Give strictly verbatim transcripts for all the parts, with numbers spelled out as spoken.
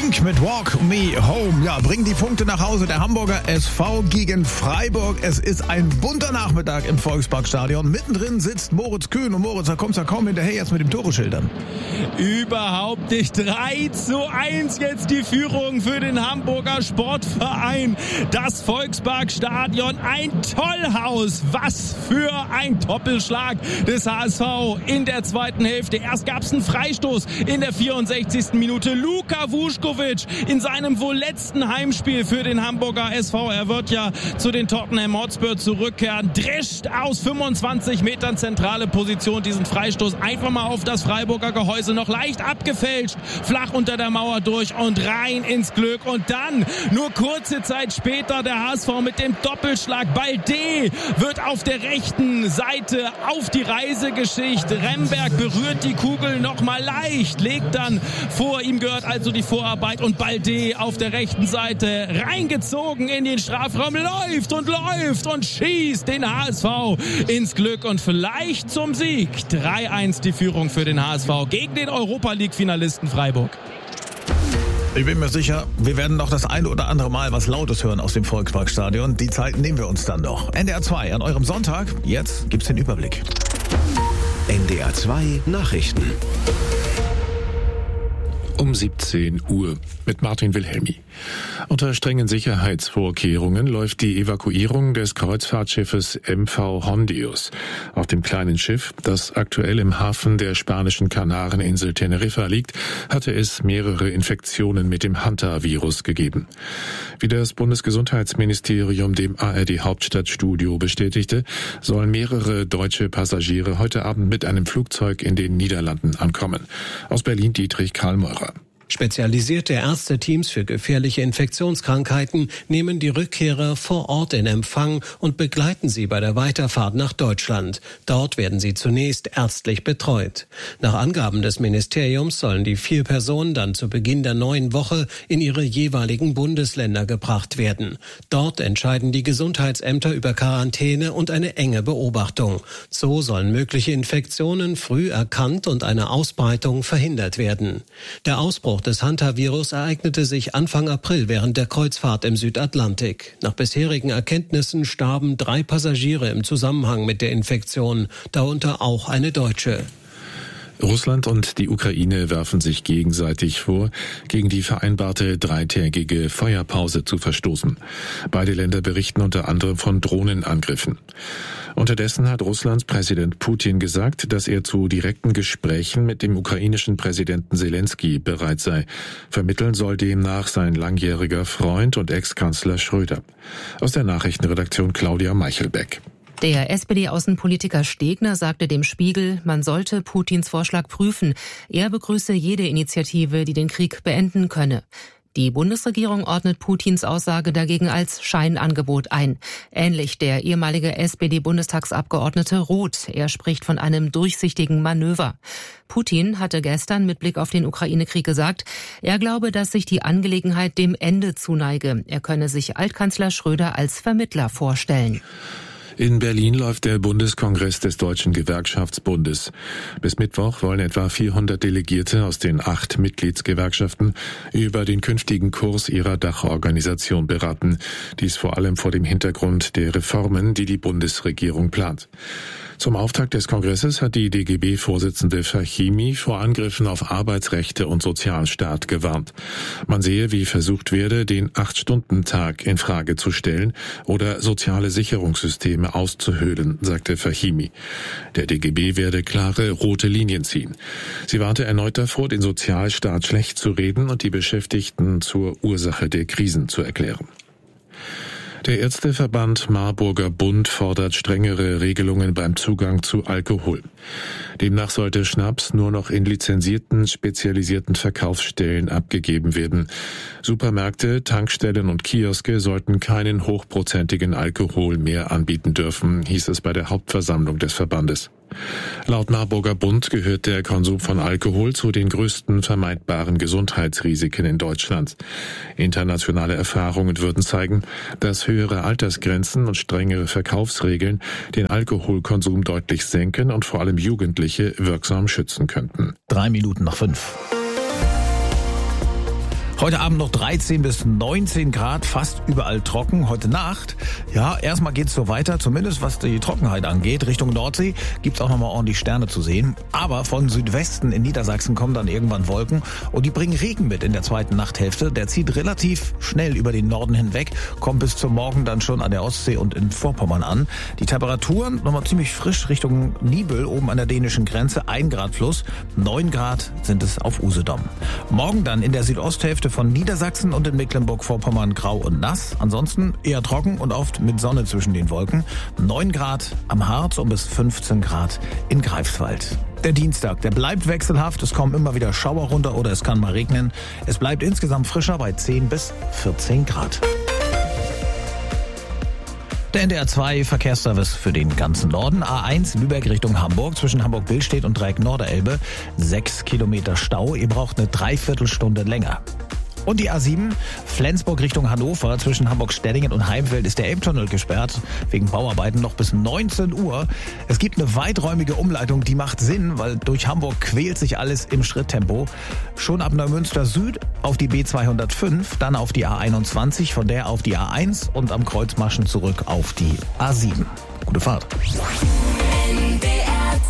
Pink mit Walk Me Home. Ja, bringen die Punkte nach Hause. Der Hamburger S V gegen Freiburg. Es ist ein bunter Nachmittag im Volksparkstadion. Mittendrin sitzt Moritz Kühn. Und Moritz, da kommst du ja kaum hinterher jetzt mit dem Tore schildern. Überhaupt nicht. drei zu eins jetzt die Führung für den Hamburger Sportverein. Das Volksparkstadion, ein Tollhaus. Was für ein Doppelschlag des H S V in der zweiten Hälfte. Erst gab es einen Freistoß in der vierundsechzigsten Minute. Luka Vuskovic in seinem wohl letzten Heimspiel für den Hamburger S V. Er wird ja zu den Tottenham Hotspur zurückkehren. Drescht aus fünfundzwanzig Metern zentrale Position diesen Freistoß einfach mal auf das Freiburger Gehäuse. Noch leicht abgefälscht. Flach unter der Mauer durch und rein ins Glück. Und dann, nur kurze Zeit später, der H S V mit dem Doppelschlag. Balde wird auf der rechten Seite auf die Reise geschickt. Remberg berührt die Kugel noch mal leicht, legt dann vor, ihm gehört also die Vorarbeit, und Balde auf der rechten Seite reingezogen in den Strafraum, läuft und läuft und schießt den H S V ins Glück und vielleicht zum Sieg. drei eins die Führung für den H S V gegen den Europa-League-Finalisten Freiburg. Ich bin mir sicher, wir werden noch das eine oder andere Mal was Lautes hören aus dem Volksparkstadion. Die Zeit nehmen wir uns dann noch. N D R zwei an eurem Sonntag. Jetzt gibt's den Überblick. N D R zwei Nachrichten. Um siebzehn Uhr mit Martin Wilhelmi. Unter strengen Sicherheitsvorkehrungen läuft die Evakuierung des Kreuzfahrtschiffes M V Hondius. Auf dem kleinen Schiff, das aktuell im Hafen der spanischen Kanareninsel Teneriffa liegt, hatte es mehrere Infektionen mit dem Hantavirus gegeben. Wie das Bundesgesundheitsministerium dem A R D Hauptstadtstudio bestätigte, sollen mehrere deutsche Passagiere heute Abend mit einem Flugzeug in den Niederlanden ankommen. Aus Berlin Dietrich Karlmeurer. Spezialisierte Ärzteteams für gefährliche Infektionskrankheiten nehmen die Rückkehrer vor Ort in Empfang und begleiten sie bei der Weiterfahrt nach Deutschland. Dort werden sie zunächst ärztlich betreut. Nach Angaben des Ministeriums sollen die vier Personen dann zu Beginn der neuen Woche in ihre jeweiligen Bundesländer gebracht werden. Dort entscheiden die Gesundheitsämter über Quarantäne und eine enge Beobachtung. So sollen mögliche Infektionen früh erkannt und eine Ausbreitung verhindert werden. Der Ausbruch des Hantavirus ereignete sich Anfang April während der Kreuzfahrt im Südatlantik. Nach bisherigen Erkenntnissen starben drei Passagiere im Zusammenhang mit der Infektion, darunter auch eine Deutsche. Russland und die Ukraine werfen sich gegenseitig vor, gegen die vereinbarte dreitägige Feuerpause zu verstoßen. Beide Länder berichten unter anderem von Drohnenangriffen. Unterdessen hat Russlands Präsident Putin gesagt, dass er zu direkten Gesprächen mit dem ukrainischen Präsidenten Selensky bereit sei. Vermitteln soll demnach sein langjähriger Freund und Ex-Kanzler Schröder. Aus der Nachrichtenredaktion Claudia Meichelbeck. Der S P D-Außenpolitiker Stegner sagte dem Spiegel, man sollte Putins Vorschlag prüfen. Er begrüße jede Initiative, die den Krieg beenden könne. Die Bundesregierung ordnet Putins Aussage dagegen als Scheinangebot ein. Ähnlich der ehemalige S P D-Bundestagsabgeordnete Roth. Er spricht von einem durchsichtigen Manöver. Putin hatte gestern mit Blick auf den Ukraine-Krieg gesagt, er glaube, dass sich die Angelegenheit dem Ende zuneige. Er könne sich Altkanzler Schröder als Vermittler vorstellen. In Berlin läuft der Bundeskongress des Deutschen Gewerkschaftsbundes. Bis Mittwoch wollen etwa vierhundert Delegierte aus den acht Mitgliedsgewerkschaften über den künftigen Kurs ihrer Dachorganisation beraten. Dies vor allem vor dem Hintergrund der Reformen, die die Bundesregierung plant. Zum Auftakt des Kongresses hat die D G B-Vorsitzende Fachimi vor Angriffen auf Arbeitsrechte und Sozialstaat gewarnt. Man sehe, wie versucht werde, den Acht-Stunden-Tag in Frage zu stellen oder soziale Sicherungssysteme auszuhöhlen, sagte Fachimi. Der D G B werde klare rote Linien ziehen. Sie warnte erneut davor, den Sozialstaat schlecht zu reden und die Beschäftigten zur Ursache der Krisen zu erklären. Der Ärzteverband Marburger Bund fordert strengere Regelungen beim Zugang zu Alkohol. Demnach sollte Schnaps nur noch in lizenzierten, spezialisierten Verkaufsstellen abgegeben werden. Supermärkte, Tankstellen und Kioske sollten keinen hochprozentigen Alkohol mehr anbieten dürfen, hieß es bei der Hauptversammlung des Verbandes. Laut Marburger Bund gehört der Konsum von Alkohol zu den größten vermeidbaren Gesundheitsrisiken in Deutschland. Internationale Erfahrungen würden zeigen, dass höhere Altersgrenzen und strengere Verkaufsregeln den Alkoholkonsum deutlich senken und vor allem Jugendliche wirksam schützen könnten. Drei Minuten nach fünf. Heute Abend noch dreizehn bis neunzehn Grad, fast überall trocken. Heute Nacht, ja, erstmal geht's so weiter, zumindest was die Trockenheit angeht. Richtung Nordsee gibt's auch nochmal ordentlich Sterne zu sehen. Aber von Südwesten in Niedersachsen kommen dann irgendwann Wolken und die bringen Regen mit in der zweiten Nachthälfte. Der zieht relativ schnell über den Norden hinweg, kommt bis zum Morgen dann schon an der Ostsee und in Vorpommern an. Die Temperaturen nochmal ziemlich frisch Richtung Nibel, oben an der dänischen Grenze, ein Grad plus, neun Grad sind es auf Usedom. Morgen dann in der Südosthälfte von Niedersachsen und in Mecklenburg-Vorpommern grau und nass. Ansonsten eher trocken und oft mit Sonne zwischen den Wolken. neun Grad am Harz und bis fünfzehn Grad in Greifswald. Der Dienstag, der bleibt wechselhaft. Es kommen immer wieder Schauer runter oder es kann mal regnen. Es bleibt insgesamt frischer bei zehn bis vierzehn Grad. Der N D R zwei Verkehrsservice für den ganzen Norden. A eins Lübeck Richtung Hamburg zwischen Hamburg-Billstedt und Dreieck Norderelbe. Sechs Kilometer Stau. Ihr braucht eine Dreiviertelstunde länger. Und die A sieben Flensburg Richtung Hannover zwischen Hamburg-Steddingen und Heimfeld ist der Elbtunnel gesperrt. Wegen Bauarbeiten noch bis neunzehn Uhr. Es gibt eine weiträumige Umleitung, die macht Sinn, weil durch Hamburg quält sich alles im Schritttempo. Schon ab Neumünster Süd auf die B zweihundertfünf, dann auf die A einundzwanzig, von der auf die A eins und am Kreuzmaschen zurück auf die A sieben. Gute Fahrt. N D R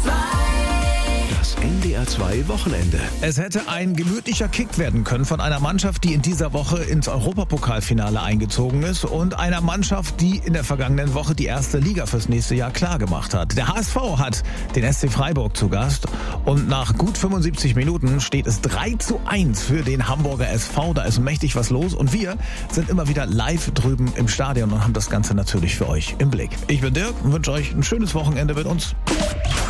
zwei Wochenende. Es hätte ein gemütlicher Kick werden können von einer Mannschaft, die in dieser Woche ins Europapokalfinale eingezogen ist und einer Mannschaft, die in der vergangenen Woche die erste Liga fürs nächste Jahr klargemacht hat. Der H S V hat den S C Freiburg zu Gast und nach gut fünfundsiebzig Minuten steht es drei zu eins für den Hamburger S V. Da ist mächtig was los und wir sind immer wieder live drüben im Stadion und haben das Ganze natürlich für euch im Blick. Ich bin Dirk und wünsche euch ein schönes Wochenende mit uns.